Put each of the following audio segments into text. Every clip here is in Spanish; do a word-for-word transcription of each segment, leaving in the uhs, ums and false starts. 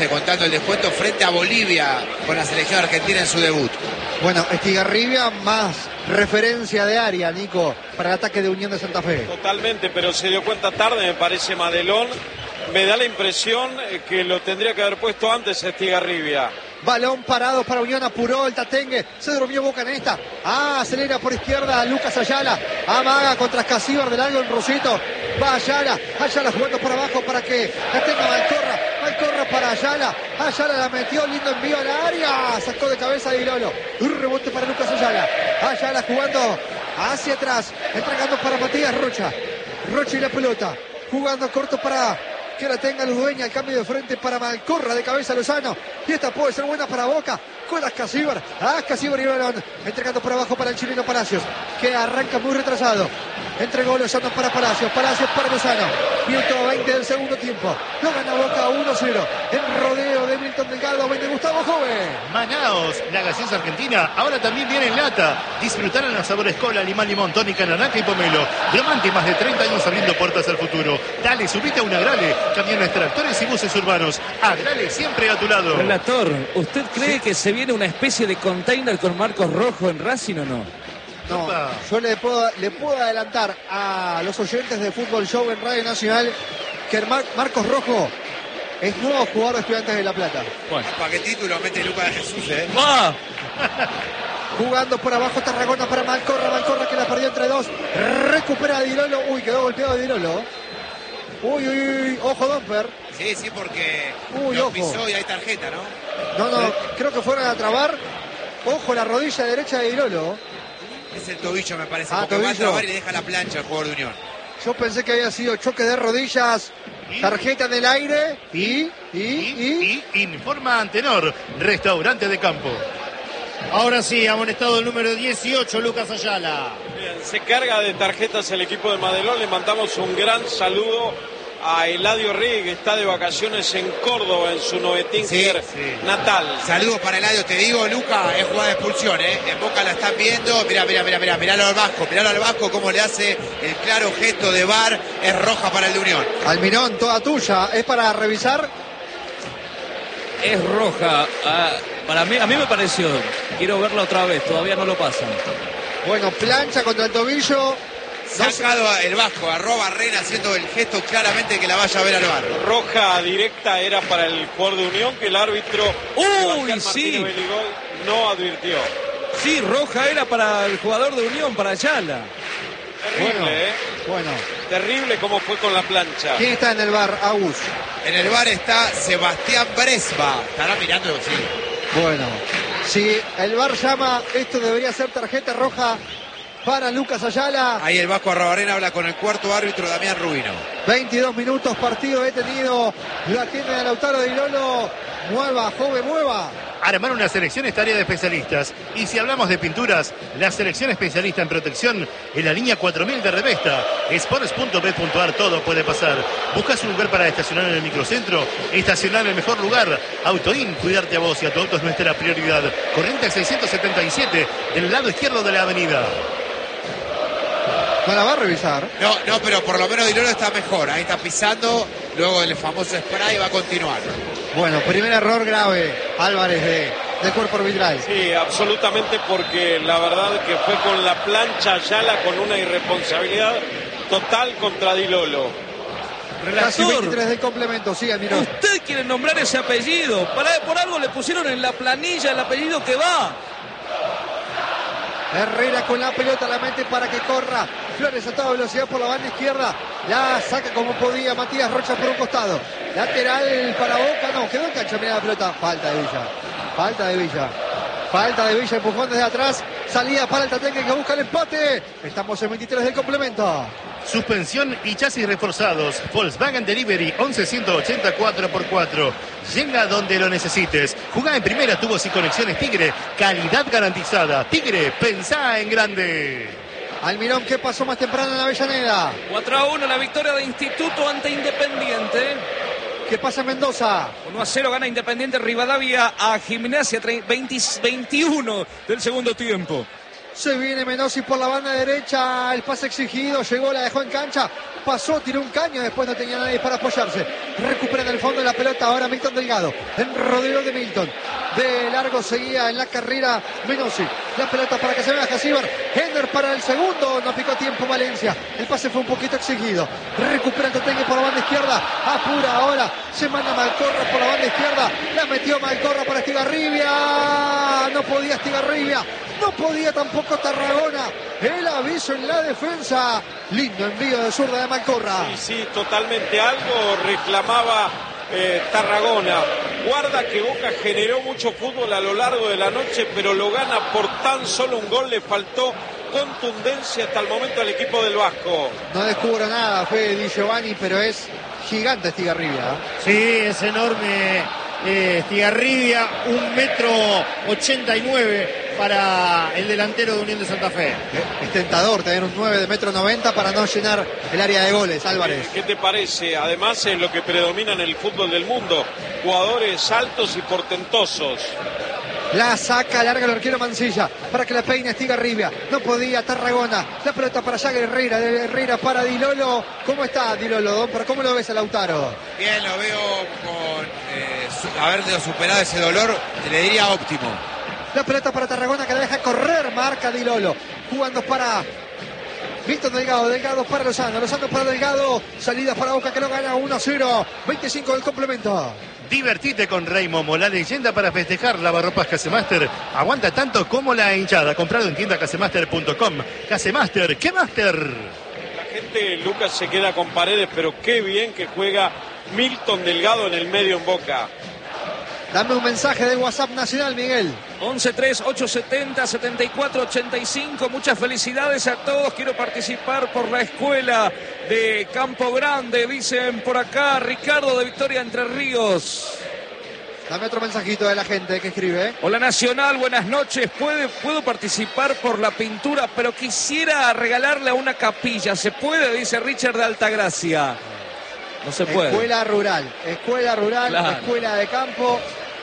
Contando el descuento frente a Bolivia con la selección argentina en su debut. Bueno, Estigarribia más referencia de área, Nico, para el ataque de Unión de Santa Fe. Totalmente, pero se dio cuenta tarde, me parece, Madelón. Me da la impresión que lo tendría que haber puesto antes Estigarribia. Balón parado para Unión, apuró el Tatengue, se durmió Boca en esta. Ah, acelera por izquierda Lucas Ayala, amaga contra Escasíbar del largo en Rosito. Va Ayala, Ayala jugando por abajo para que la tenga Malcorra. Malcorra para Ayala, Ayala la metió, lindo envío a la área, sacó de cabeza de Dilolo. Un rebote para Lucas Ayala. Ayala jugando hacia atrás, entregando para Matías Rocha. Rocha y la pelota, jugando corto para que la tenga Ludueña, el cambio de frente para Malcorra, de cabeza Lozano, y esta puede ser buena para Boca, con Ascasíbar, Ascasíbar y balón, entregando por abajo para el chileno Palacios, que arranca muy retrasado, entregó Lozano para Palacios, Palacios para Lozano, minuto veinte del segundo tiempo, lo gana Boca uno cero, en rodeo de Milton Delgado, vende Gustavo Joven. Manaos, la gaseosa argentina, ahora también viene en lata, disfrutarán los sabores cola, limón, limón, tónica, naranja y pomelo, Gromante, más de treinta años abriendo puertas al futuro. Dale, subite a un Agrale, camiones, tractores y buses urbanos, Agrale siempre a tu lado. Relator, ¿usted cree sí. que se viene una especie de container con marcos rojos en Racing o no? No, yo le puedo, le puedo adelantar a los oyentes de Fútbol Show en Radio Nacional que Mar Marcos Rojo es nuevo jugador de Estudiantes de La Plata. Bueno. ¿Para qué título mete Lucas de Jesús, eh? ¡Ah! Jugando por abajo Tarragona para Malcorra, Malcorra que la perdió entre dos, recupera a Dilolo, uy, quedó golpeado Dilolo. Uy, uy, uy, ojo Domper. Sí, sí, porque uy, lo ojo. pisó y hay tarjeta, ¿no? No, no, ¿sí? Creo que fueron a trabar. Ojo la rodilla derecha de Dilolo. Es el tobillo, me parece, ah, porque tobillo. va a trabar y le deja la plancha al jugador de Unión. Yo pensé que había sido choque de rodillas, tarjeta en el aire y... Y, y, y, y informa Antenor, restaurante de campo. Ahora sí, amonestado el número dieciocho, Lucas Ayala. Bien, se carga de tarjetas el equipo de Madelón. Le mandamos un gran saludo a Eladio Rey, que está de vacaciones en Córdoba, en su Novetinker sí, sí. natal. Saludos para Eladio, te digo, Luca, es jugada de expulsión, ¿eh? En Boca la están viendo, mirá, mirá, mirá, mirá, miralo al Vasco, miralo al Vasco, cómo le hace el claro gesto de V A R, es roja para el de Unión. Almirón, toda tuya, ¿es para revisar? Es roja, ah, para mí, a mí me pareció, quiero verla otra vez, todavía no lo pasan. Bueno, plancha contra el tobillo. Sacado el Vasco, arroba Rena haciendo el gesto claramente que la vaya a ver al V A R. Roja directa era para el jugador de Unión, que el árbitro Uy, sí. Beligol no advirtió. Sí, roja era para el jugador de Unión, para Ayala. Terrible, bueno, ¿eh? Bueno. Terrible cómo fue con la plancha. ¿Quién está en el V A R, Agus? En el V A R está Sebastián Bresba. Estará mirando, sí. Bueno, si el V A R llama, esto debería ser tarjeta roja para Lucas Ayala. Ahí el Vasco Arrobarena habla con el cuarto árbitro, Damián Rubino. veintidós minutos, partido detenido. La tiene de Lautaro Dilolo. Mueva, joven, mueva. Armar una selección es tarea de especialistas. Y si hablamos de pinturas, la selección especialista en protección en la línea cuatro mil de Revesta. Sports punto bet punto ar, todo puede pasar. ¿Buscas un lugar para estacionar en el microcentro? Estacionar en el mejor lugar. Autoin, cuidarte a vos y a tu auto es nuestra prioridad. Corriente seiscientos setenta y siete, del lado izquierdo de la avenida. ¿No la va a revisar? No, no, pero por lo menos Dilolo está mejor. Ahí está pisando, luego el famoso spray va a continuar. Bueno, primer error grave, Álvarez, de, del cuerpo arbitral. Sí, absolutamente, porque la verdad que fue con la plancha Ayala con una irresponsabilidad total contra Dilolo. Casi veintitrés del complemento, sí, Almirón. Usted quiere nombrar ese apellido. Para, por algo le pusieron en la planilla el apellido que va. Herrera con la pelota, la mete para que corra. Flores a toda velocidad por la banda izquierda. La saca como podía Matías Rocha por un costado. Lateral para Boca. No, quedó en cancha. Mira la pelota. Falta de Villa. Falta de Villa. Falta de Villa. Empujón desde atrás. Salida para el Tatengue que busca el empate. Estamos en veintitrés del complemento. Suspensión y chasis reforzados. Volkswagen Delivery once ciento ochenta cuatro por cuatro. Llega donde lo necesites. Jugá en primera, tubos y conexiones Tigre. Calidad garantizada. Tigre, pensá en grande. Almirón, ¿qué pasó más temprano en la Avellaneda? cuatro a uno la victoria de Instituto ante Independiente. ¿Qué pasa en Mendoza? uno a cero gana Independiente Rivadavia a Gimnasia, veinte, veintiuno del segundo tiempo. Se viene Menossi por la banda derecha, el pase exigido, llegó, la dejó en cancha, pasó, tiró un caño, después no tenía nadie para apoyarse. Recupera en el fondo de la pelota ahora Milton Delgado, en rodeo de Milton. De largo seguía en la carrera Menossi. La pelota para que se vea Jacíbar. Hender para el segundo, no picó tiempo Valencia. El pase fue un poquito exigido. Recupera el Tatengue por la banda izquierda. Apura ahora, se manda Malcorra por la banda izquierda. La metió Malcorra para Estigarribia. No podía Estigarribia. No podía tampoco Tarragona. El aviso en la defensa. Lindo envío de zurda de Malcorra. Sí, sí, totalmente. Algo reclamaba eh, Tarragona. Guarda que Boca generó mucho fútbol a lo largo de la noche, pero lo gana por tan solo un gol. Le faltó contundencia hasta el momento al equipo del Vasco. No descubro nada, fue Di Giovanni, pero es gigante Estigarribia. Sí, es enorme eh, Estigarribia, un metro ochenta y nueve para el delantero de Unión de Santa Fe. Es tentador tener un nueve de metro noventa para no llenar el área de goles, Álvarez. ¿Qué te parece? Además es lo que predomina en el fútbol del mundo. Jugadores altos y portentosos. La saca, larga el arquero Mancilla para que la peine Estigarribia. No podía Tarragona. La pelota para Jagger Herrera. De Herrera para Di Lolo. ¿Cómo está Di Lolo? ¿Pero cómo lo ves a Lautaro? Bien, lo veo con eh, su, haber superado ese dolor, le diría óptimo. La pelota para Tarragona que la deja correr, marca Di Lolo. Jugando para Milton Delgado, Delgado para Lozano, Lozano para Delgado. Salida para Boca que lo gana uno a cero. veinticinco del complemento. Divertite con Rey Momo, la leyenda para festejar. Lavarropas Casemaster aguanta tanto como la hinchada. Comprado en tienda casemaster punto com. Casemaster, ¿qué Master? La gente, Lucas, se queda con Paredes, pero qué bien que juega Milton Delgado en el medio en Boca. Dame un mensaje del WhatsApp nacional, Miguel. once tres ocho setenta setenta y cuatro ochenta y cinco. Muchas felicidades a todos. Quiero participar por la escuela de Campo Grande. Dicen por acá Ricardo de Victoria Entre Ríos. Dame otro mensajito de la gente que escribe. Hola Nacional, buenas noches. ¿Puede, puedo participar por la pintura, pero quisiera regalarle a una capilla. ¿Se puede? Dice Richard de Altagracia. No se puede. Escuela rural, escuela rural, Claro. escuela de campo.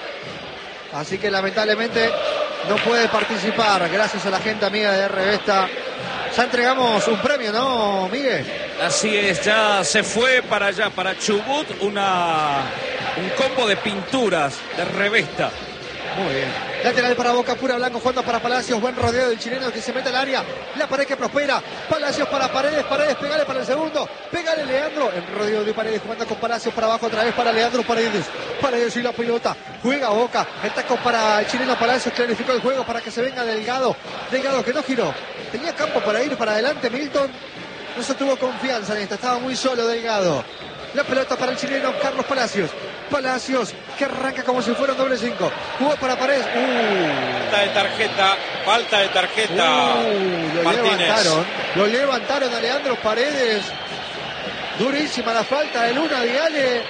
Así que lamentablemente no puede participar. Gracias a la gente amiga de R Vesta. Ya entregamos un premio, ¿no, Miguel? Así es, ya se fue para allá, para Chubut, una, un combo de pinturas de Revesta. Muy bien. Lateral para Boca, Pura Blanco jugando para Palacios. Buen rodeo del chileno que se mete al área. La pared que prospera. Palacios para Paredes. Paredes, pegale para el segundo. Pegale Leandro. El rodeo de Paredes jugando con Palacios para abajo otra vez para Leandro Paredes. Paredes y la pelota. Juega Boca. El taco para el chileno Palacios. Clarificó el juego para que se venga Delgado. Delgado que no giró. Tenía campo para ir para adelante Milton. No se tuvo confianza en esta. Estaba muy solo Delgado. La pelota para el chileno Carlos Palacios. Palacios que arranca como si fuera un doble cinco. Jugó para Paredes. Uh. Falta de tarjeta, falta de tarjeta. Uh, lo Martínez. levantaron. Lo levantaron a Leandro Paredes. Durísima la falta de Luna Diale.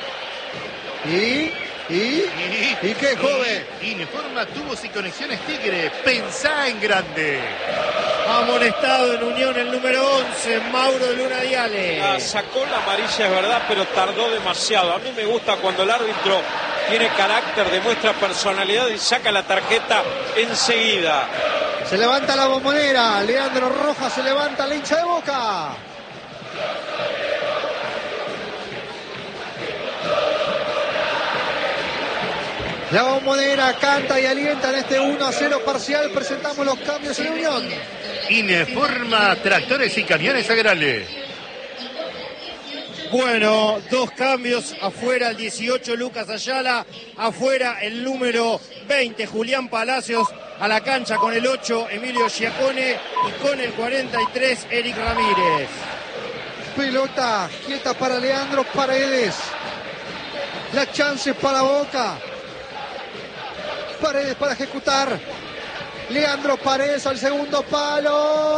Y. Y. ¿Y qué, joven? Informa tubos y conexiones Tigre. Pensá en grande. Amonestado en Unión el número once, Mauro Luna Diale. Ah, sacó la amarilla, es verdad, pero tardó demasiado. A mí me gusta cuando el árbitro tiene carácter, demuestra personalidad y saca la tarjeta enseguida. Se levanta la bombonera. Leandro Rojas se levanta, la hincha de Boca. La bombonera canta y alienta en este uno a cero parcial. Presentamos los cambios en Unión. Informa tractores y camiones agrales. Bueno, dos cambios. Afuera el dieciocho, Lucas Ayala. Afuera el número veinte, Julián Palacios. A la cancha con el ocho, Emilio Giacone. Y con el cuarenta y tres, Eric Ramírez. Pelota quieta para Leandro Paredes. La chance para Boca. Paredes para ejecutar. Leandro Paredes al segundo palo.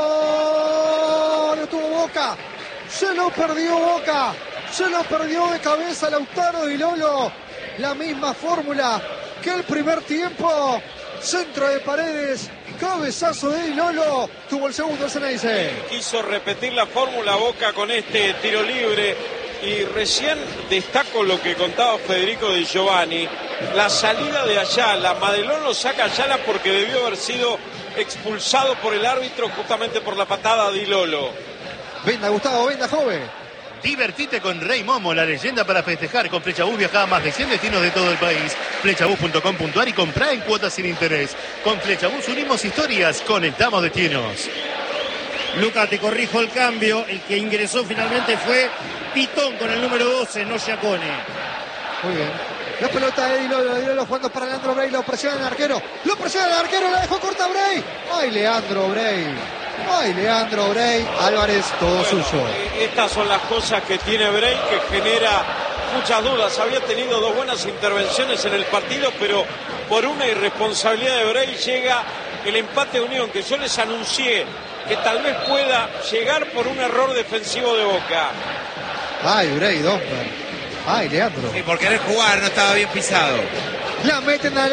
Lo tuvo Boca. Se lo perdió Boca. Se lo perdió de cabeza Lautaro Di Lolo. La misma fórmula que el primer tiempo. Centro de Paredes. Cabezazo de Di Lolo. Tuvo el segundo el Ceneice. Quiso repetir la fórmula Boca con este tiro libre. Y recién destaco lo que contaba Federico Di Giovanni. la salida de Ayala. Madelón lo saca Ayala porque debió haber sido expulsado por el árbitro justamente por la patada de Ilolo. Venga, Gustavo, venga, joven. Divertite con Rey Momo, la leyenda para festejar. Con Flechabús viaja a más de cien destinos de todo el país. Flechabús punto com punto a r y comprá en cuotas sin interés. Con Flechabús unimos historias, conectamos destinos. Luca, te corrijo el cambio. El que ingresó finalmente fue Pitón con el número doce, no Giacone. Muy bien. La pelota de Ilolo, Ilolo jugando para Leandro Bray, lo presiona el arquero. Lo presiona el arquero, la dejó corta Bray. Ay, Leandro Bray. Ay, Leandro Bray. Álvarez, todo Bueno, suyo. Estas son las cosas que tiene Bray, que genera muchas dudas. Había tenido dos buenas intervenciones en el partido, pero por una irresponsabilidad de Bray llega el empate de Unión, que yo les anuncié que tal vez pueda llegar por un error defensivo de Boca. Ay, Bray, Dosmer. Ay, Leandro. Y por querer jugar no estaba bien pisado. La meten al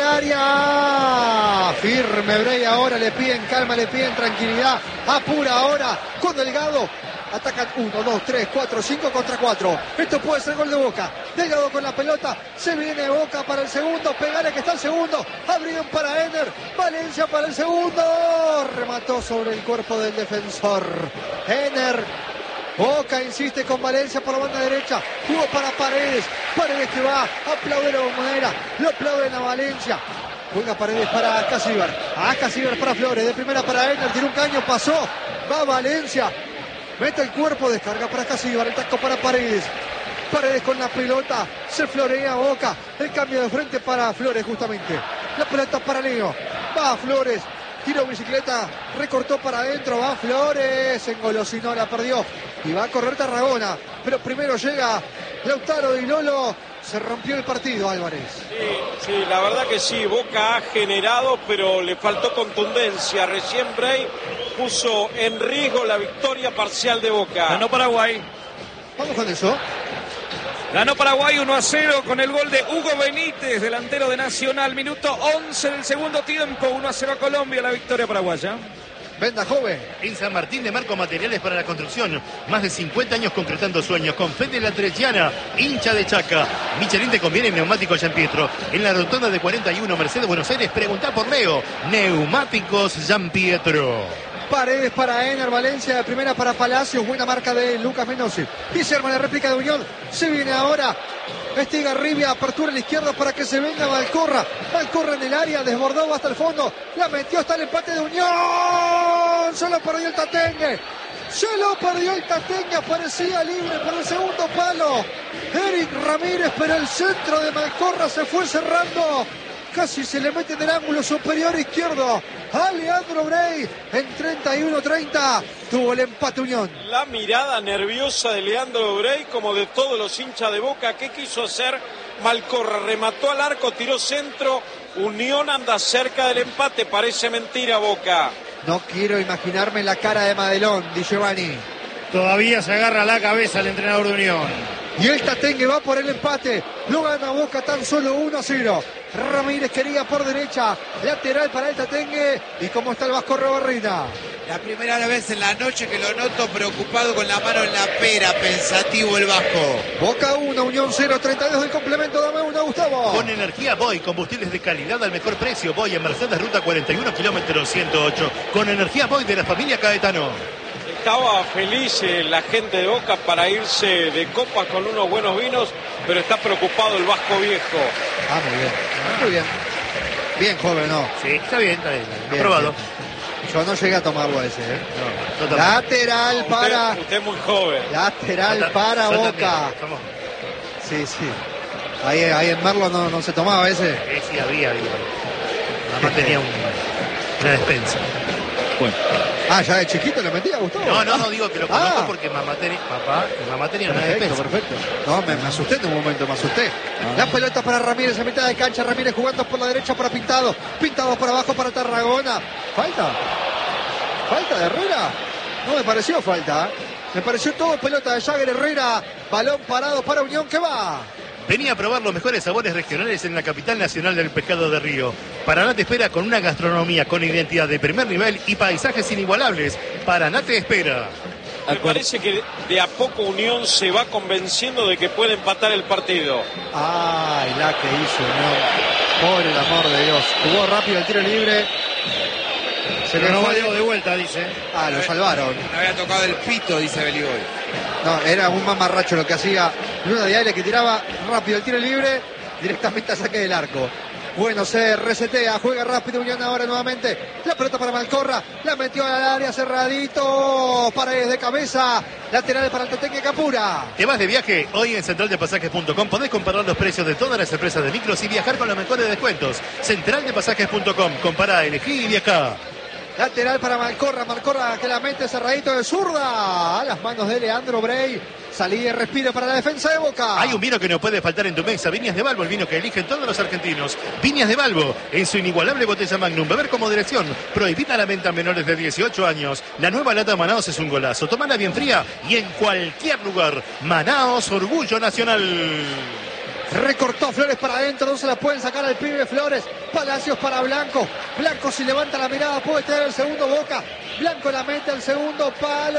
área. Firme Bray ahora. Le piden calma, le piden tranquilidad. Apura ahora con Delgado. Atacan uno, dos, tres, cuatro, cinco contra cuatro. Esto puede ser gol de Boca. Delgado con la pelota. Se viene Boca para el segundo. Pegale que está el segundo. Abrieron para Ener. Valencia para el segundo. Remató sobre el cuerpo del defensor. Ener. Boca insiste con Valencia por la banda derecha. Jugó para Paredes. Paredes que va. Aplaude la bombonera. Lo aplauden a Valencia. Juega Paredes para Casiver. A Casiver para Flores. De primera para Ener. Tiene un caño. Pasó. Va Valencia. Mete el cuerpo. Descarga para Casiver. El taco para Paredes. Paredes con la pelota. Se florea Boca. El cambio de frente para Flores justamente. La pelota para Leo. Va Flores. Tiro bicicleta, recortó para adentro, va Flores, engolosinó, la perdió y va a correr Tarragona, pero primero llega Lautaro y Lolo, se rompió el partido, Álvarez. Sí, sí, la verdad que sí, Boca ha generado, pero le faltó contundencia. Recién Bray puso en riesgo la victoria parcial de Boca. Ganó Paraguay. Vamos con eso. Ganó Paraguay uno a cero con el gol de Hugo Benítez, delantero de Nacional. Minuto once del segundo tiempo. uno a cero a Colombia, la victoria paraguaya. Venda, joven. En San Martín de Marco Materiales para la Construcción. Más de cincuenta años concretando sueños. Con Fede La Trechiana, hincha de Chaca. Michelin te conviene neumáticos Gian Pietro. En la rotonda de cuarenta y uno Mercedes Buenos Aires, preguntá por Leo. Neumáticos Gian Pietro. Paredes para Ener, Valencia de primera para Palacios, buena marca de Lucas Menossi. Y se arma la réplica de Unión, se viene ahora Estigarribia, apertura a la izquierda para que se venga Valcorra. Valcorra en el área, desbordó hasta el fondo, la metió hasta el empate de Unión. Se lo perdió el Tatengue. Se lo perdió el Tatengue, parecía libre por el segundo palo. Eric Ramírez, pero el centro de Valcorra se fue cerrando. Casi se le mete en el ángulo superior izquierdo a Leandro Bray. En treinta y uno treinta tuvo el empate Unión. La mirada nerviosa de Leandro Bray, como de todos los hinchas de Boca. ¿Qué quiso hacer? Malcorra remató al arco, tiró centro. Unión anda cerca del empate. Parece mentira, Boca. No quiero imaginarme la cara de Madelón, Di Giovanni. Todavía se agarra la cabeza el entrenador de Unión. Y el Tatengue va por el empate. Lo gana Boca tan solo uno a cero. Ramírez quería por derecha. Lateral para el Tatengue. ¿Y cómo está el Vasco Rebarrina? La primera vez en la noche que lo noto preocupado con la mano en la pera, pensativo el Vasco. Boca uno, Unión cero, treinta y dos del complemento. Dame una, Gustavo. Con energía Boy, combustibles de calidad al mejor precio. Boy en Mercedes, ruta cuarenta y uno, kilómetro ciento ocho. Con energía Boy de la familia Caetano. Estaba feliz eh, la gente de Boca para irse de copas con unos buenos vinos, pero está preocupado el Vasco Viejo. Ah, muy bien. Muy bien. Bien, joven, ¿no? Sí, está bien, está bien. Bien, Aprobado. bien. Yo no llegué a tomarlo ese, ¿eh? No, yo también. Lateral Usted, para... usted es muy joven. Lateral Yo ta- para yo Boca. también, somos- Sí, sí. Ahí, ahí en Merlo no, no se tomaba ese. Eh, sí, había, había. Mamá tenía un- una despensa. Ah, ya de chiquito le metía, Gustavo. No, no, no digo que lo conozco Ah. porque mamá, tenía, papá, mi mamá tenía una Perfecto, despensa. perfecto. No, me, me asusté en un momento, me asusté. La pelota para Ramírez a mitad de cancha. Ramírez jugando por la derecha para Pintado. Pintado por abajo para Tarragona. ¿Falta? ¿Falta de Herrera? No me pareció falta. ¿eh? Me pareció todo pelota de Jagger Herrera. Balón parado para Unión que va. Venía a probar los mejores sabores regionales en la capital nacional del pescado de río. Paraná te espera con una gastronomía con identidad de primer nivel y paisajes inigualables. Paraná te espera. Me parece que de a poco Unión se va convenciendo de que puede empatar el partido. Ay, la que hizo Unión. Por el amor de Dios. Jugó rápido el tiro libre. Se Pero le no fue. valió de vuelta, dice. Ah, lo salvaron. No había tocado el pito, dice Beligoy. No, era un mamarracho lo que hacía Luna de Aire, que tiraba rápido el tiro libre directamente a saque del arco. Bueno, se resetea, juega rápido Unión ahora nuevamente. La pelota para Malcorra, la metió al área cerradito. Paredes de cabeza, lateral para el Tatengue Capura. ¿Te vas de viaje? Hoy en central de pasajes punto com podés comparar los precios de todas las empresas de micros y viajar con los mejores descuentos. central de pasajes punto com, compará, elegí y viajá. Lateral para Malcorra, Malcorra que la mete cerradito de zurda. A las manos de Leandro Brey. Salida y respiro para la defensa de Boca. Hay un vino que no puede faltar en tu mesa. Viñas de Balbo, el vino que eligen todos los argentinos. Viñas de Balbo, en su inigualable botella Magnum. Beber como dirección. Prohibida la venta a menores de dieciocho años. La nueva lata Manaos es un golazo. Tomala bien fría y en cualquier lugar. Manaos, orgullo nacional. Recortó Flores para adentro, no se la pueden sacar al pibe Flores. Palacios para Blanco. Blanco si levanta la mirada puede traer el segundo Boca. Blanco la mete al segundo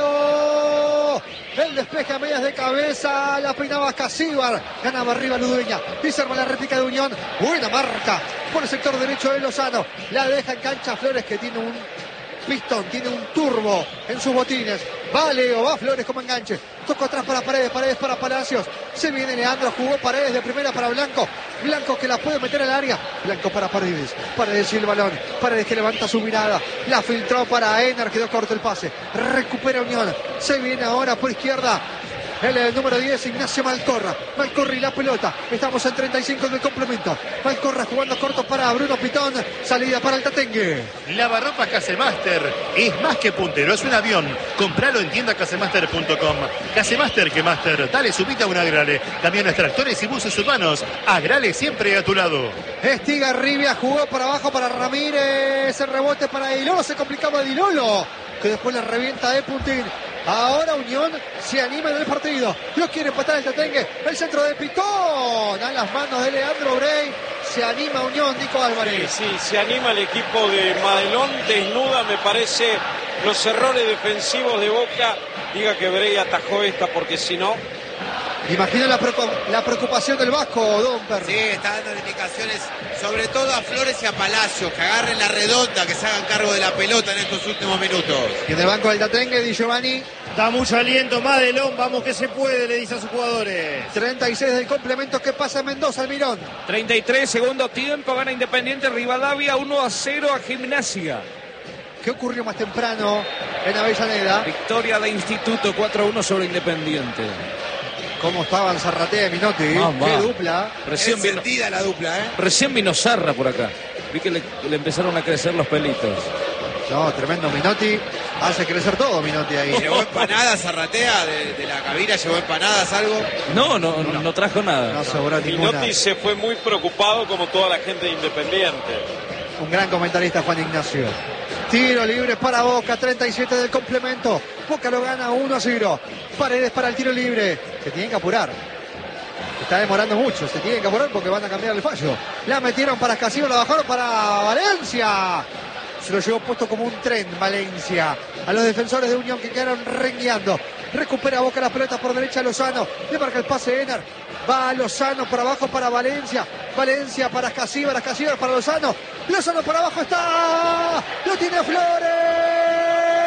palo. El despeje a medias de cabeza. La peinaba Casíbar. Ganaba arriba Ludueña. Y se arma la réplica de Unión. Buena marca por el sector derecho de Lozano. La deja en cancha Flores que tiene un pistón, tiene un turbo en sus botines. Va Leo, va Flores como enganche. Toco atrás para Paredes, Paredes para Palacios. Se viene Leandro, jugó Paredes de primera para Blanco. Blanco que la puede meter al área. Blanco para Paredes. Paredes y el balón. Paredes que levanta su mirada. La filtró para Ener, quedó corto el pase. Recupera Unión. Se viene ahora por izquierda. El, el número diez, Ignacio Malcorra. Malcorra y la pelota. Estamos en treinta y cinco del complemento. Malcorra jugando corto para Bruno Pitón. Salida para el Tatengue. Lavarropas Casemaster es más que puntero, es un avión. Compralo en tienda casemaster punto com. Casemaster que Master. Dale subite a un Agrale. Camiones, tractores y buses urbanos. Agrale siempre a tu lado. Estigarribia jugó para abajo para Ramírez. El rebote para Dilolo. Se complicaba Dilolo, que después le revienta de puntín. Ahora Unión se anima en el partido. Lo quiere empatar el Tatengue. El centro de Pitón. A las manos de Leandro Brey. Se anima Unión, Nico Álvarez. Sí, sí, se anima el equipo de Madelón. Desnuda, me parece, los errores defensivos de Boca. Diga que Brey atajó esta porque si no... Imagina la, preocup la preocupación del Vasco, Don Perro. Sí, está dando indicaciones, sobre todo a Flores y a Palacios, que agarren la redonda, que se hagan cargo de la pelota en estos últimos minutos. Y en el banco del Tatengue, Di Giovanni. Da mucho aliento, Madelón, vamos que se puede, le dice a sus jugadores. treinta y seis del complemento, que pasa Mendoza, Almirón. treinta y tres, segundo tiempo, gana Independiente Rivadavia, uno a cero a Gimnasia. ¿Qué ocurrió más temprano en Avellaneda? Victoria de Instituto cuatro a uno sobre Independiente. ¿Cómo estaban Zarratea y Minotti? Mamá. Qué dupla. Recién vino, Encendida la dupla, ¿eh? recién vino Zarra por acá. Vi que le, le empezaron a crecer los pelitos. No, tremendo Minotti. Hace crecer todo Minotti ahí. ¿Llevó empanadas Zarratea de, de la cabina? ¿Llevó empanadas, algo? No, no, no, no trajo nada. No sobró ninguna. Minotti se fue muy preocupado como toda la gente de Independiente. Un gran comentarista, Juan Ignacio. Tiro libre para Boca, treinta y siete del complemento. Boca lo gana uno a cero. Paredes para el tiro libre. Se tienen que apurar. Está demorando mucho, se tienen que apurar porque van a cambiar el fallo. La metieron para Castillo, la bajaron para Valencia. Se lo llevó puesto como un tren Valencia. A los defensores de Unión que quedaron rengueando. Recupera Boca la pelota por derecha Lozano. Le marca el pase Ener. Va Lozano por abajo para Valencia. Valencia para Casíbar, Casíbar para Lozano. Lozano por abajo está. Lo tiene Flores.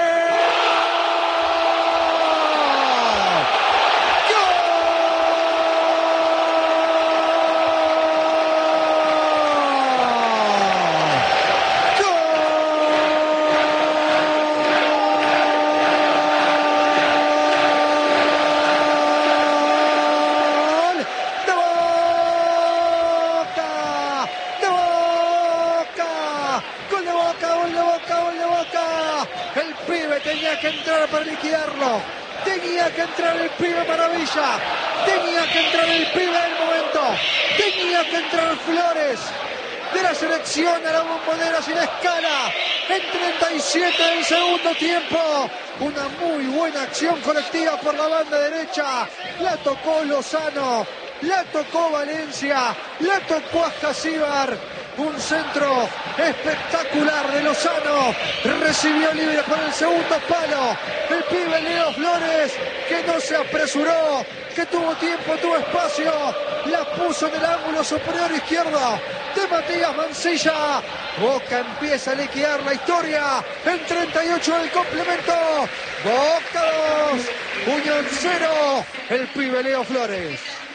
Tenía que entrar para liquidarlo. Tenía que entrar el pibe Maravilla. Tenía que entrar el pibe del momento. Tenía que entrar Flores de la selección a la Bombonera sin escala. En treinta y siete del segundo tiempo. Una muy buena acción colectiva por la banda derecha. La tocó Lozano. la tocó Valencia, la tocó Ascasíbar. Un centro espectacular de Lozano. Recibió libre por el segundo palo. El pibe Leo Flores, que no se apresuró, que tuvo tiempo, tuvo espacio. La puso en el ángulo superior izquierdo de Matías Mancilla. Boca empieza a liquidar la historia en treinta y ocho del complemento. Boca dos, Unión cero. El pibe Leo Flores.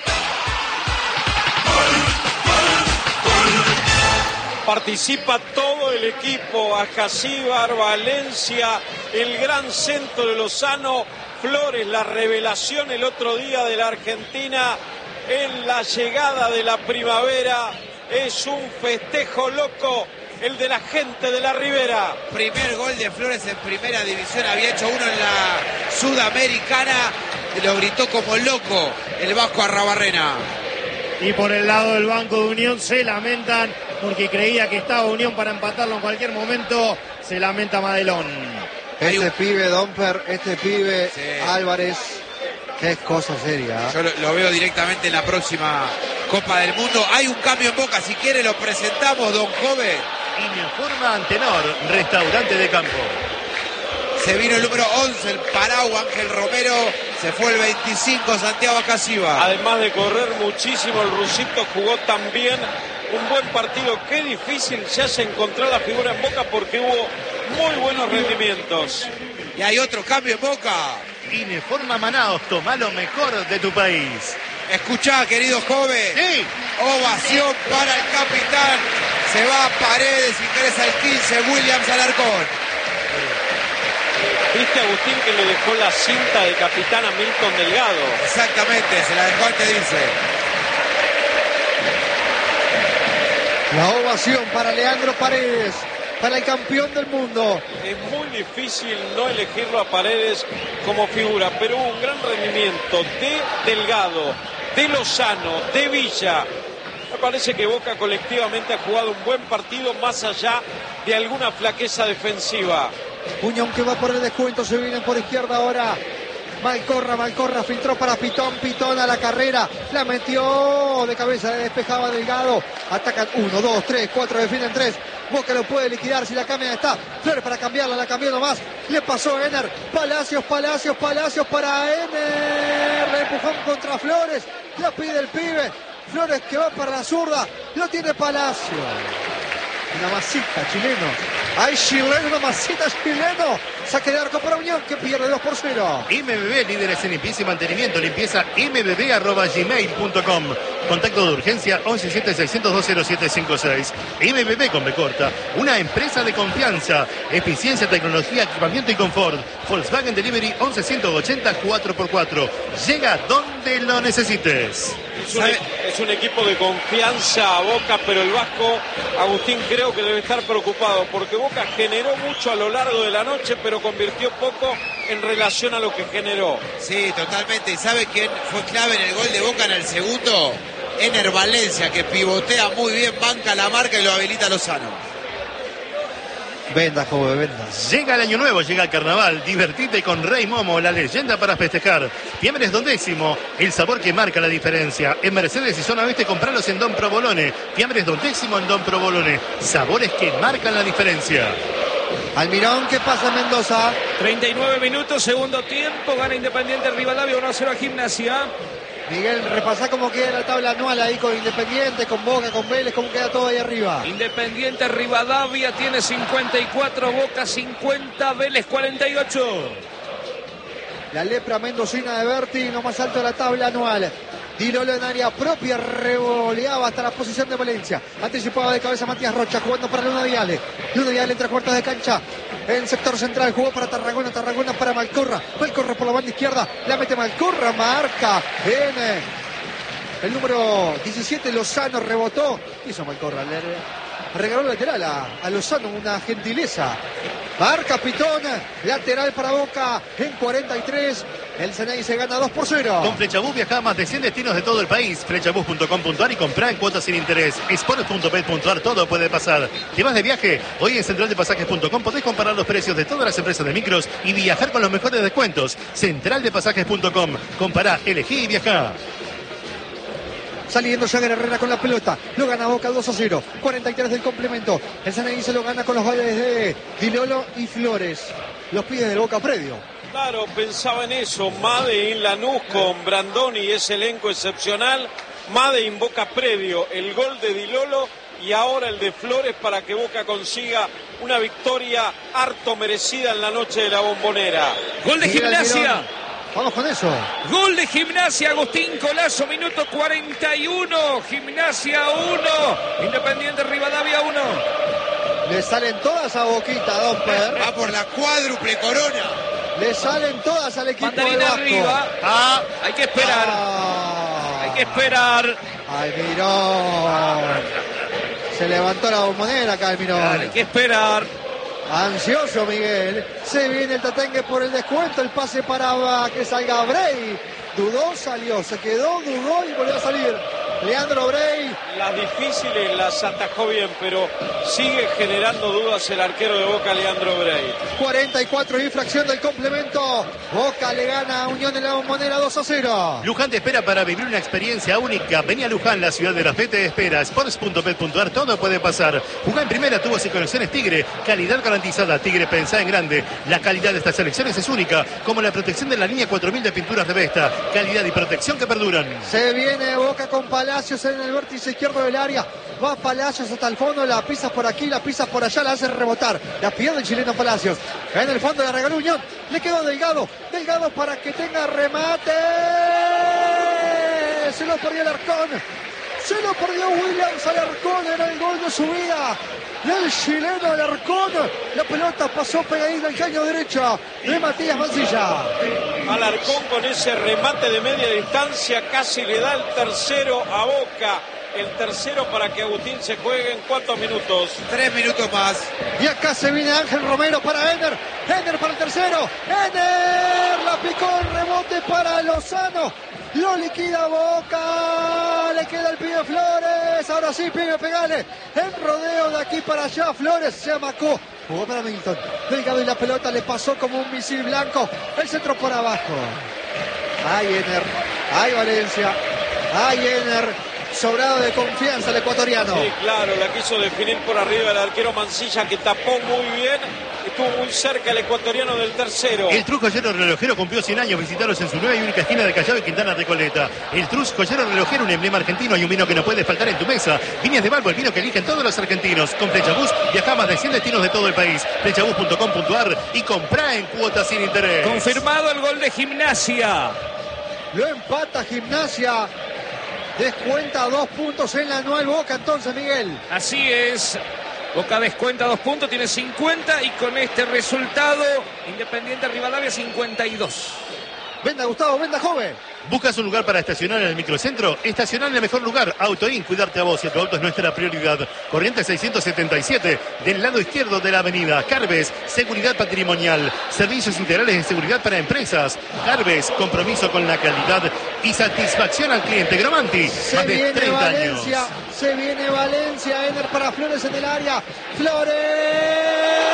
Participa todo el equipo, Ascasíbar, Valencia, el gran centro de Lozano, Flores, la revelación el otro día de la Argentina en la llegada de la primavera. Es un festejo loco el de la gente de la Ribera. Primer gol de Flores en primera división, había hecho uno en la Sudamericana, lo gritó como loco el Vasco Arrabarrena. Y por el lado del banco de Unión se lamentan porque creía que estaba Unión para empatarlo en cualquier momento. Se lamenta Madelón. Este un... pibe Domper, este pibe sí. Álvarez, que es cosa seria. Yo lo, lo veo directamente en la próxima Copa del Mundo. Hay un cambio en Boca, si quiere lo presentamos, don Joven. Informa Antenor, restaurante de campo. Se vino el número once, el Paragua, Ángel Romero. Se fue el veinticinco, Santiago Ascasíbar. Además de correr muchísimo, el rusito jugó también un buen partido. Qué difícil se hace encontrar la figura en Boca porque hubo muy buenos rendimientos. Y hay otro cambio en Boca. Informa Manaos, toma lo mejor de tu país. Escuchá, querido joven. Sí. Ovación para el capitán. Se va a Paredes, ingresa el quince, Williams Alarcón. ¿Viste, Agustín, que le dejó la cinta de capitán a Milton Delgado? Exactamente, se la dejó antes, dice. La ovación para Leandro Paredes, para el campeón del mundo. Es muy difícil no elegirlo a Paredes como figura, pero hubo un gran rendimiento de Delgado, de Lozano, de Villa. Me parece que Boca colectivamente ha jugado un buen partido más allá de alguna flaqueza defensiva. Unión que va por el descuento, se viene por izquierda ahora. Malcorra, Malcorra filtró para Pitón, Pitón a la carrera, la metió de cabeza, le despejaba Delgado. Atacan uno, dos, tres, cuatro, defienden tres. Boca lo puede liquidar si la cambia, está Flores para cambiarla, la cambió nomás. Le pasó a Ener, Palacios, Palacios, Palacios para Ener. Le empujón contra Flores, la pide el pibe. Flores que va para la zurda, lo tiene Palacio. Una masita, chileno. Hay chileno, una masita chileno. Saque de arco para Unión que pierde dos por cero. M B B, líderes en limpieza y mantenimiento. Limpieza m b b arroba gmail punto com. Contacto de urgencia once siete seis cero dos cero siete cinco seis. M B B con B corta. Una empresa de confianza. Eficiencia, tecnología, equipamiento y confort. Volkswagen Delivery once ciento ochenta cuatro por cuatro. Llega donde lo necesites. Es un, es un equipo de confianza a Boca, pero el Vasco, Agustín, creo que debe estar preocupado porque Boca generó mucho a lo largo de la noche, pero convirtió poco en relación a lo que generó. Sí, totalmente. ¿Y sabe quién fue clave en el gol de Boca en el segundo? Ener Valencia, que pivotea muy bien, banca la marca y lo habilita Lozano. Venda, joven, venda. Llega el año nuevo, llega el carnaval. Divertite con Rey Momo, la leyenda para festejar. Fiambres Don Décimo, el sabor que marca la diferencia. En Mercedes y Zona Oeste, compralos en Don Provolone. Fiambres Don Décimo en Don Provolone. Sabores que marcan la diferencia. Almirón, ¿qué pasa en Mendoza? treinta y nueve minutos, segundo tiempo. Gana Independiente Rivadavia, uno a cero a Gimnasia. Miguel, repasá cómo queda la tabla anual ahí con Independiente, con Boca, con Vélez, cómo queda todo ahí arriba. Independiente Rivadavia tiene cincuenta y cuatro, Boca cincuenta, Vélez cuarenta y ocho. La lepra mendocina de Berti, lo más alto de la tabla anual. Dirolo en área propia, revoleaba hasta la posición de Valencia. Anticipaba de cabeza Matías Rocha, jugando para Luna Viale. Luna Viale entre cuartos de cancha. En sector central jugó para Tarragona, Tarragona para Malcorra. Malcorra por la banda izquierda, la mete Malcorra, marca en el número diecisiete, Lozano, rebotó. Hizo Malcorra, le regaló el lateral a, a Lozano, una gentileza. Marca Pitón, lateral para Boca en cuarenta y tres. El Ceney se gana dos por cero. Con Flechabús viaja a más de cien destinos de todo el país. Flechabús punto com punto a r y comprá en cuotas sin interés. Sport punto bet punto a r, todo puede pasar. ¿Te vas de viaje? Hoy en central de pasajes punto com podés comparar los precios de todas las empresas de micros y viajar con los mejores descuentos. central de pasajes punto com. Compará, elegí y viajá. Saliendo Jagger Herrera con la pelota. Lo gana Boca dos a cero. cuarenta y tres del complemento. El San Lorenzo lo gana con los goles de Dilolo y Flores. Los pibes del Boca Predio. Claro, pensaba en eso. Made en Lanús con Brandoni y ese elenco excepcional. Made en Boca Predio. El gol de Dilolo y ahora el de Flores para que Boca consiga una victoria harto merecida en la noche de la Bombonera. Gol de Gimnasia. Vamos con eso. Gol de Gimnasia, Agustín Colazo, minuto cuarenta y uno. Gimnasia uno. Independiente Rivadavia uno. Le salen todas a Boquita, Domper. Va por la cuádruple corona. Le salen todas al equipo de Mandarina Vasco. arriba. Ah, Hay que esperar. Ah. Hay que esperar. Almirón. Se levantó la bombonera, Calmirón. Hay que esperar. Ansioso Miguel. Se viene el Tatengue por el descuento. El pase para que salga Bray. Dudó, salió. Se quedó, dudó y volvió a salir. Leandro Bray. Las difíciles las atajó bien, pero sigue generando dudas el arquero de Boca, Leandro Bray. cuarenta y cuatro, infracción del complemento. Boca le gana a Unión de la Bombonera dos a cero. Luján te espera para vivir una experiencia única. Vení a Luján, la ciudad de la fe te espera. Sports punto bet punto ar, todo puede pasar. Jugá en primera, tubos y conexiones Tigre. Calidad garantizada. Tigre, pensá en grande. La calidad de estas selecciones es única, como la protección de la línea cuatro mil de pinturas Revesta. Calidad y protección que perduran. Se viene Boca con Palacios en el vértice izquierdo del área. Va Palacios hasta el fondo, la pisas por aquí, la pisas por allá, la hace rebotar. La pierde el chileno Palacios. En el fondo la regaló Unión. Le quedó Delgado. Delgado para que tenga remate. Se lo perdió el Arcón. Se lo perdió Williams Alarcón. Era el gol de su vida. El chileno Alarcón. La pelota pasó pegadita al caño derecha de Matías Mancilla. Alarcón con ese remate de media distancia casi le da el tercero a Boca. El tercero para que Agustín se juegue en cuántos minutos. Tres minutos más. Y acá se viene Ángel Romero para Ener. Ener para el tercero. Ener la picó el rebote para Lozano. Lo liquida Boca. Le queda el pibe Flores. Ahora sí, pibe, pegale. En rodeo de aquí para allá. Flores se amacó. Jugó para Milton. Delgado y la pelota le pasó como un misil blanco. El centro por abajo. Ay, Ener. Ay, Valencia. Ay, Ener. Sobrado de confianza el ecuatoriano. Sí, claro, la quiso definir por arriba el arquero Mancilla, que tapó muy bien. Estuvo muy cerca el ecuatoriano del tercero. El Trus Joyero Relojero cumplió cien años. Visitaros en su nueva y única esquina de Callao y Quintana Recoleta. El Trus Joyero Relojero, un emblema argentino y un vino que no puede faltar en tu mesa. Viñas de Balbo, el vino que eligen todos los argentinos. Con Flechabús viaja a más de cien destinos de todo el país. Flechabús punto com punto ar y comprá en cuotas sin interés. Confirmado el gol de Gimnasia. Lo empata Gimnasia. Descuenta dos puntos en la anual Boca entonces, Miguel. Así es. Boca descuenta dos puntos, tiene cincuenta y con este resultado Independiente Rivadavia cincuenta y dos. Venda Gustavo, venda joven. ¿Buscas un lugar para estacionar en el microcentro? Estacionar en el mejor lugar. Autoin, cuidarte a vos y a tu auto es nuestra prioridad. Corrientes seiscientos setenta y siete, del lado izquierdo de la avenida. Carves, seguridad patrimonial. Servicios integrales de seguridad para empresas. Carves, compromiso con la calidad y satisfacción al cliente. Gromanti, Se más de viene treinta Valencia, años. se viene Valencia. Ener para Flores en el área. Flores.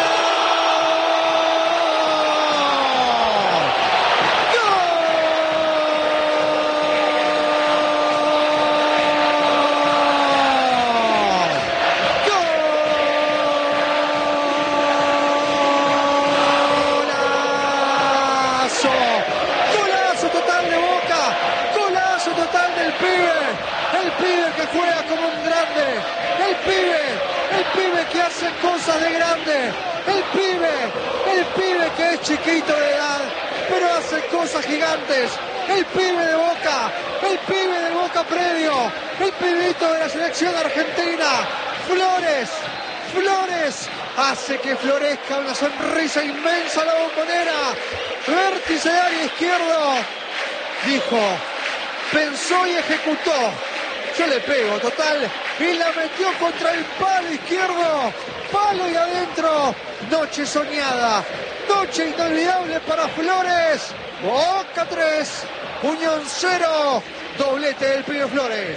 Juega como un grande, el pibe, el pibe que hace cosas de grande, el pibe, el pibe que es chiquito de edad, pero hace cosas gigantes, el pibe de Boca, el pibe de Boca Predio, el pibito de la selección argentina, Flores, Flores, hace que florezca una sonrisa inmensa a la Bombonera, vértice de área izquierdo, dijo, pensó y ejecutó. Yo le pego, total, y la metió contra el palo izquierdo, palo y adentro, noche soñada, noche inolvidable para Flores, Boca tres, Unión cero, doblete del pibe Flores.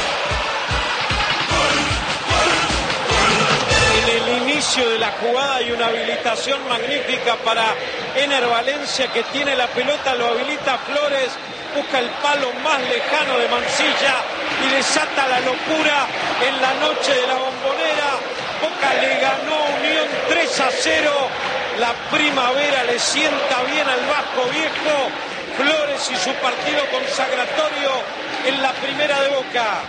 En el inicio de la jugada hay una habilitación magnífica para Ener Valencia, que tiene la pelota, lo habilita Flores, busca el palo más lejano de Mancilla, y desata la locura en la noche de la Bombonera. Boca le ganó a Unión tres a cero. La primavera le sienta bien al Vasco Viejo. Flores y su partido consagratorio en la primera de Boca.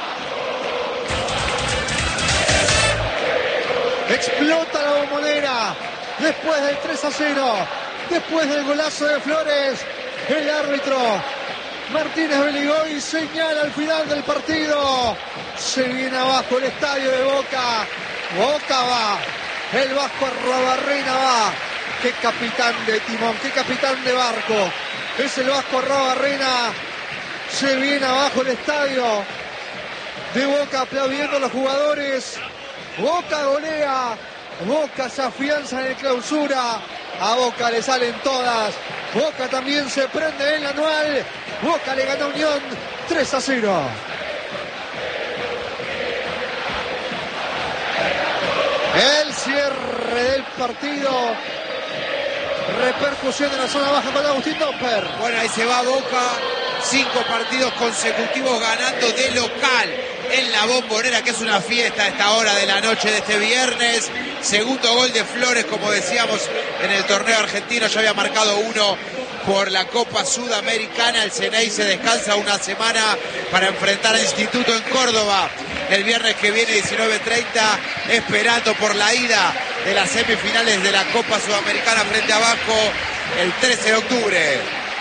Explota la Bombonera después del tres a cero, después del golazo de Flores. El árbitro Martínez Beligoy señala al final del partido. Se viene abajo el estadio de Boca. Boca va. El Vasco Arruabarrena va. Qué capitán de timón, qué capitán de barco. Es el Vasco Arruabarrena. Se viene abajo el estadio de Boca aplaudiendo a los jugadores. Boca golea. Boca se afianza en el clausura. A Boca le salen todas. Boca también se prende en el anual. Boca le gana a Unión tres a cero. El cierre del partido. Repercusión en la zona baja con Agustín Domper. Bueno, ahí se va Boca. Cinco partidos consecutivos ganando de local en la Bombonera, que es una fiesta a esta hora de la noche de este viernes. Segundo gol de Flores, como decíamos, en el torneo argentino. Ya había marcado uno por la Copa Sudamericana. El Ceney se descansa una semana para enfrentar al Instituto en Córdoba el viernes que viene, diecinueve treinta, esperando por la ida de las semifinales de la Copa Sudamericana frente a Vasco el trece de octubre.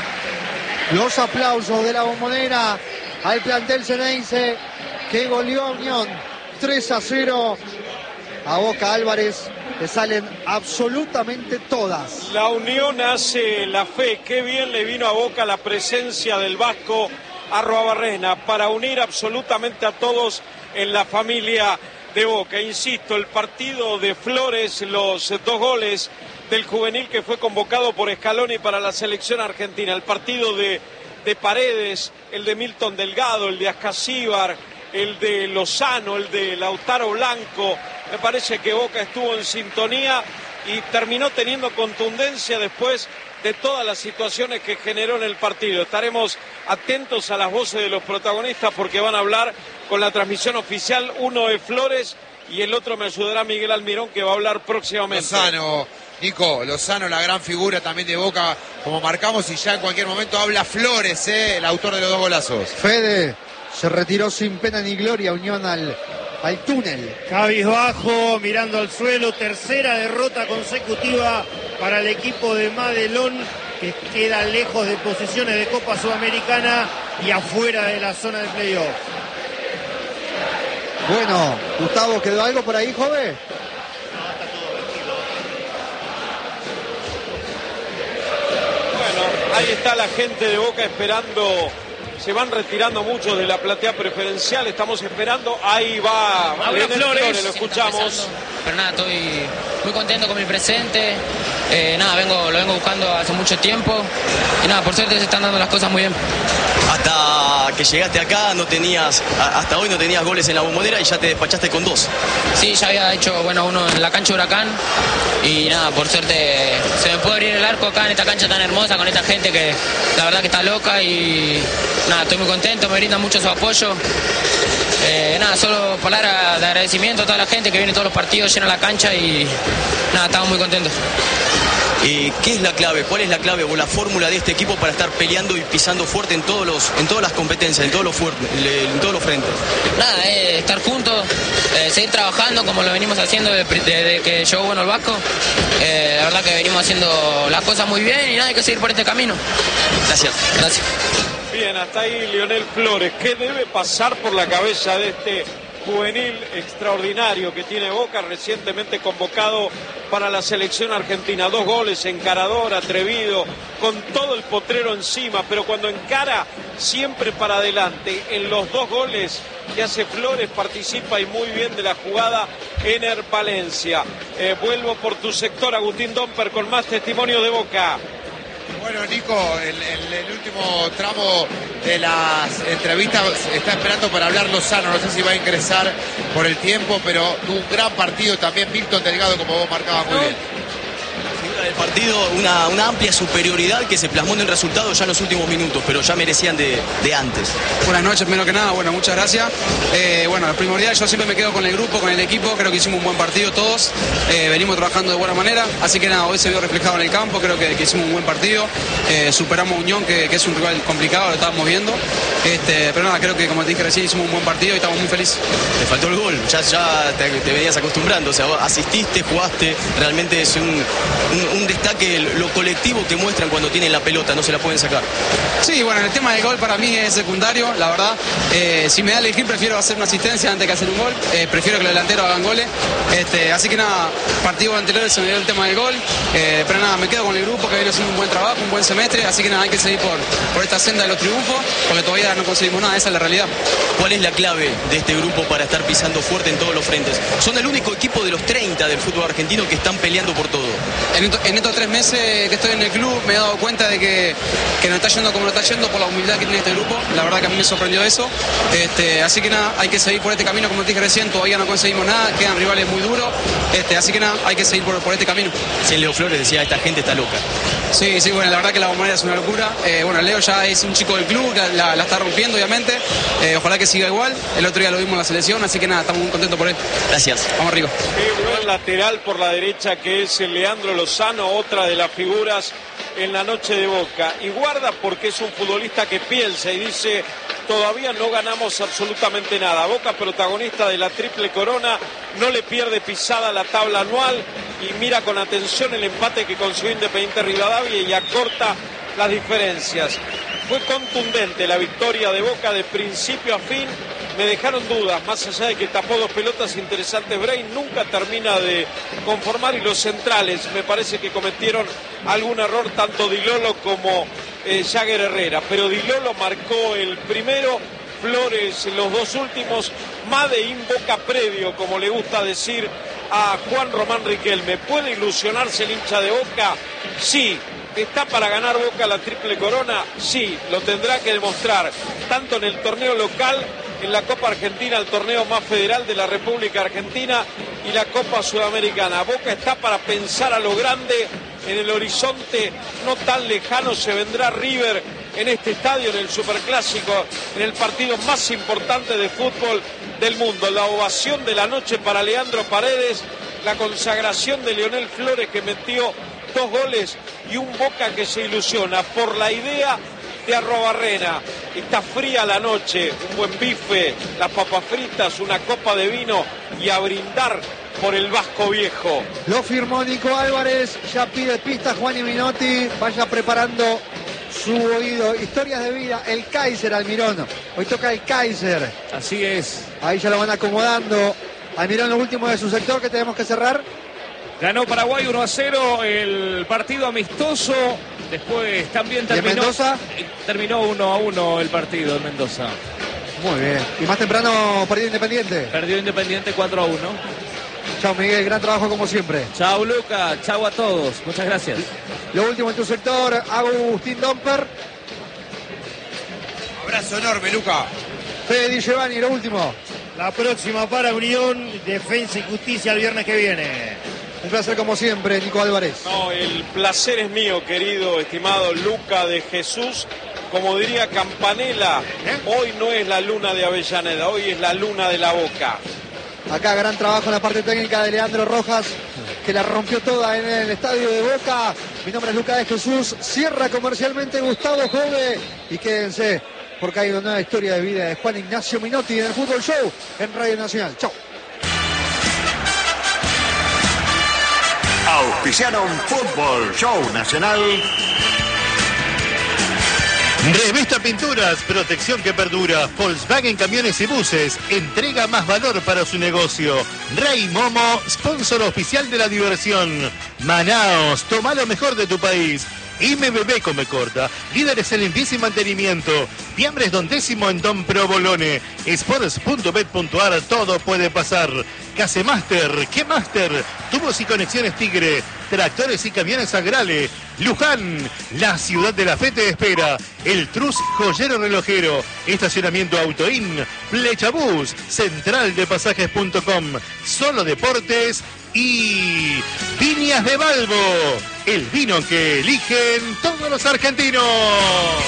Los aplausos de la Bombonera al plantel ceneice que goleó a Unión tres a cero. A Boca Álvarez le salen absolutamente todas. La Unión hace la fe. Qué bien le vino a Boca la presencia del Vasco Arruabarrena para unir absolutamente a todos en la familia de Boca. Insisto, el partido de Flores, los dos goles del juvenil que fue convocado por Scaloni para la selección argentina, el partido de, de Paredes, el de Milton Delgado, el de Ascasíbar, el de Lozano, el de Lautaro Blanco. Me parece que Boca estuvo en sintonía y terminó teniendo contundencia después de todas las situaciones que generó en el partido. Estaremos atentos a las voces de los protagonistas porque van a hablar con la transmisión oficial. Uno es Flores y el otro me ayudará Miguel Almirón, que va a hablar próximamente. Lozano, Nico, Lozano, la gran figura también de Boca, como marcamos, y ya en cualquier momento habla Flores, eh, el autor de los dos golazos. Fede se retiró sin pena ni gloria. Unión al, al túnel. Cabizbajo, mirando al suelo. Tercera derrota consecutiva para el equipo de Madelón, que queda lejos de posiciones de Copa Sudamericana y afuera de la zona de playoff. Bueno, Gustavo, ¿quedó algo por ahí, joven? Bueno, ahí está la gente de Boca esperando. Se van retirando muchos de la platea preferencial. Estamos esperando. Ahí va Ahora Flores, Flores, lo escuchamos. Pero nada, estoy muy contento con mi presente. Eh, nada, vengo, lo vengo buscando hace mucho tiempo. Y nada, por suerte se están dando las cosas muy bien. Hasta que llegaste acá no tenías, hasta hoy no tenías goles en la Bombonera y ya te despachaste con dos. Sí, ya había hecho, bueno, uno en la cancha Huracán. Y nada, por suerte se me puede abrir el arco acá en esta cancha tan hermosa con esta gente que la verdad que está loca. Y nada, estoy muy contento, me brindan mucho su apoyo. Eh, nada, solo palabras de agradecimiento a toda la gente que viene todos los partidos, llena la cancha y nada, estamos muy contentos. Eh, ¿Qué es la clave? ¿Cuál es la clave o la fórmula de este equipo para estar peleando y pisando fuerte en todos los, en todas las competencias, en todos los fuertes, en todos los frentes? Nada, eh, estar juntos, eh, seguir trabajando como lo venimos haciendo desde, desde que llegó bueno el Vasco. Eh, la verdad que venimos haciendo las cosas muy bien y nada, hay que seguir por este camino. Gracias. Gracias. Bien, hasta ahí Lionel Flores. ¿Qué debe pasar por la cabeza de este juvenil extraordinario que tiene Boca, recientemente convocado para la selección argentina? Dos goles, encarador, atrevido, con todo el potrero encima, pero cuando encara siempre para adelante. En los dos goles que hace Flores participa y muy bien de la jugada Ener Valencia. Eh, vuelvo por tu sector, Agustín Domper, con más testimonio de Boca. Bueno, Nico, el, el, el último tramo de las entrevistas está esperando para hablar Lozano. No sé si va a ingresar por el tiempo, pero tuvo un gran partido también Milton Delgado, como vos marcabas muy bien. Figura del partido, una, una amplia superioridad que se plasmó en el resultado ya en los últimos minutos, pero ya merecían de, de antes. Buenas noches, primero que nada, bueno, muchas gracias. Eh, bueno, lo primordial, yo siempre me quedo con el grupo, con el equipo, creo que hicimos un buen partido todos, eh, venimos trabajando de buena manera, así que nada, hoy se vio reflejado en el campo, creo que, que hicimos un buen partido, eh, superamos a Unión, que, que es un rival complicado, lo estábamos viendo, este, pero nada, creo que como te dije recién, hicimos un buen partido y estamos muy felices. Te faltó el gol, ya, ya te, te venías acostumbrando, o sea, asististe, jugaste, realmente es un, un, un destaque lo colectivo que muestran cuando tienen la pelota, no se la pueden sacar. Sí, bueno, el tema del gol para mí es secundario, la verdad. Eh, si me da a elegir, prefiero hacer una asistencia antes que hacer un gol. Eh, prefiero que los delanteros hagan goles. Este, así que nada, partidos anteriores se me dio el tema del gol. Eh, pero nada, me quedo con el grupo que viene haciendo un buen trabajo, un buen semestre. Así que nada, hay que seguir por, por esta senda de los triunfos, porque todavía no conseguimos nada, esa es la realidad. ¿Cuál es la clave de este grupo para estar pisando fuerte en todos los frentes? Son el único equipo de los treinta del fútbol argentino que están peleando por todo. En, esto, en estos tres meses que estoy en el club me he dado cuenta de que, que no está yendo como no está yendo por la humildad que tiene este grupo. La verdad que a mí me sorprendió eso. Este, así que nada, hay que seguir por este camino, como te dije recién, todavía no conseguimos nada, quedan rivales muy duros. Este, así que nada, hay que seguir por, por este camino. Sí, Leo Flores decía, esta gente está loca. Sí, sí, bueno, la verdad que la Bombonera es una locura. Eh, bueno, Leo ya es un chico del club, la, la, la está rompiendo, obviamente. Eh, ojalá que siga igual. El otro día lo vimos en la selección, así que nada, estamos muy contentos por él. Gracias. Vamos arriba. Qué buen lateral por la derecha que es el Leandro Lozano, otra de las figuras en la noche de Boca. Y guarda porque es un futbolista que piensa y dice, todavía no ganamos absolutamente nada. Boca, protagonista de la triple corona, no le pierde pisada a la tabla anual y mira con atención el empate que consiguió Independiente Rivadavia y acorta las diferencias. Fue contundente la victoria de Boca de principio a fin. Me dejaron dudas, más allá de que tapó dos pelotas interesantes, Brain nunca termina de conformar y los centrales me parece que cometieron algún error, tanto Di Lolo como eh, Jagger Herrera, pero Di Lolo marcó el primero, Flores los dos últimos, Made in Boca previo, como le gusta decir a Juan Román Riquelme. ¿Puede ilusionarse el hincha de Boca? Sí. ¿Está para ganar Boca la triple corona? Sí, lo tendrá que demostrar, tanto en el torneo local, en la Copa Argentina, el torneo más federal de la República Argentina, y la Copa Sudamericana. Boca está para pensar a lo grande, en el horizonte no tan lejano se vendrá River en este estadio, en el Superclásico, en el partido más importante de fútbol del mundo. La ovación de la noche para Leandro Paredes, la consagración de Leonel Flores, que metió dos goles, y un Boca que se ilusiona por la idea de Arrobarrena. Está fría la noche, un buen bife, las papas fritas, una copa de vino y a brindar por el Vasco Viejo. Lo firmó Nico Álvarez, ya pide pista Juan y Minotti, vaya preparando su oído. Historias de vida, el Kaiser Almirón. Hoy toca el Kaiser. Así es. Ahí ya lo van acomodando. Almirón, lo último de su sector que tenemos que cerrar. Ganó Paraguay uno a cero el partido amistoso. Después también terminó. ¿Y Mendoza? Terminó uno a uno el partido en Mendoza. Muy bien. Y más temprano perdió Independiente. Perdió Independiente cuatro a uno. Chao Miguel, gran trabajo como siempre. Chao Luca, chao a todos. Muchas gracias. Lo último en tu sector, Agustín Domper. Abrazo enorme, Luca. Fede Di Giovanni, lo último. La próxima para Unión, Defensa y Justicia el viernes que viene. Un placer como siempre, Nico Álvarez. No, el placer es mío, querido, estimado Luca de Jesús. Como diría Campanella, ¿Eh? hoy no es la luna de Avellaneda, hoy es la luna de la Boca. Acá gran trabajo en la parte técnica de Leandro Rojas, que la rompió toda en el estadio de Boca. Mi nombre es Luca de Jesús. Cierra comercialmente Gustavo Jove. Y quédense, porque hay una nueva historia de vida de Juan Ignacio Minotti en el Fútbol Show en Radio Nacional. Chau. Auspiciaron Fútbol Show Nacional. Revista Pinturas, protección que perdura. Volkswagen Camiones y Buses, entrega más valor para su negocio. Rey Momo, sponsor oficial de la diversión. Manaos, toma lo mejor de tu país. M B B Come Corta, líderes en limpieza y mantenimiento. Fiambres Don Décimo en Don Provolone. Sports punto bet punto ar, todo puede pasar. Casemaster, ¿qué Master? Tubos y conexiones Tigre. Tractores y camiones Agrale. Luján, la ciudad de la fe te espera. El Trus Joyero Relojero. Estacionamiento Autoin. Flechabús, central de pasajes punto com. Solo Deportes y Viña Viñas de Balbo, el vino que eligen todos los argentinos.